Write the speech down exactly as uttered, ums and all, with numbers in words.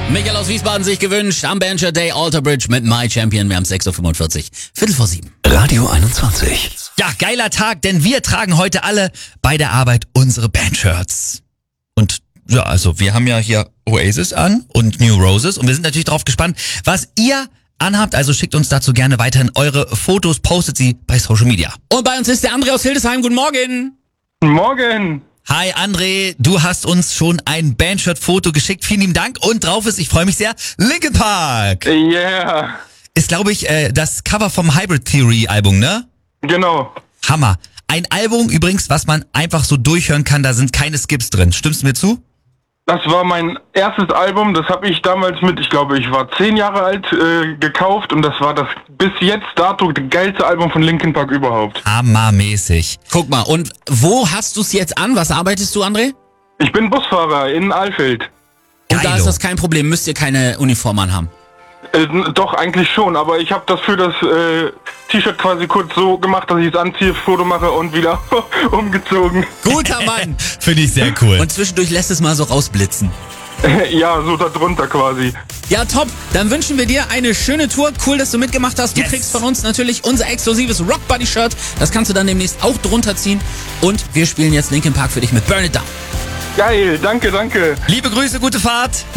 Michael aus Wiesbaden sich gewünscht am Banjo Day Alter Bridge mit My Champion. Wir haben sechs Uhr fünfundvierzig, Viertel vor sieben. Radio einundzwanzig. Ja, geiler Tag, denn wir tragen heute alle bei der Arbeit unsere Bandshirts. Und ja, also wir haben ja hier Oasis an und New Roses und wir sind natürlich darauf gespannt, was ihr anhabt. Also schickt uns dazu gerne weiterhin eure Fotos, postet sie bei Social Media. Und bei uns ist der André aus Hildesheim. Guten Morgen. Guten Morgen. Hi André, du hast uns schon ein Bandshirt-Foto geschickt. Vielen lieben Dank. Und drauf ist, ich freue mich sehr, Linkin Park. Yeah. Ist, glaube ich, äh, das Cover vom Hybrid Theory Album, ne? Genau. Hammer. Ein Album übrigens, was man einfach so durchhören kann, da sind keine Skips drin. Stimmst du mir zu? Das war mein erstes Album, das habe ich damals mit, ich glaube, ich war zehn Jahre alt, äh, gekauft und das war das bis jetzt dato geilste Album von Linkin Park überhaupt. Hammermäßig. Guck mal, und wo hast du es jetzt an? Was arbeitest du, André? Ich bin Busfahrer in Alfeld. Und da Geilo. ist das kein Problem, müsst ihr keine Uniform anhaben. Äh, doch, eigentlich schon, aber ich habe das für das äh, T-Shirt quasi kurz so gemacht, dass ich es anziehe, Foto mache und wieder umgezogen. Guter Mann. Finde ich sehr cool. Und zwischendurch lässt es mal so rausblitzen. Ja, so da drunter quasi. Ja, top. Dann wünschen wir dir eine schöne Tour. Cool, dass du mitgemacht hast. Du Yes. kriegst von uns natürlich unser exklusives Rock Buddy Shirt. Das kannst du dann demnächst auch drunter ziehen. Und wir spielen jetzt Linkin Park für dich mit Burn It Down. Geil, danke, danke. Liebe Grüße, gute Fahrt.